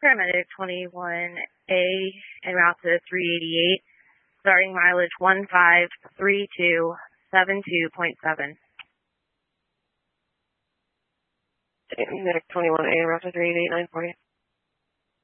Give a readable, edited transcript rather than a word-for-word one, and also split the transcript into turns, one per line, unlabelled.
Paramedic 21A en route to 388, starting mileage 153272.7.
Paramedic 21A en route to 388, 940.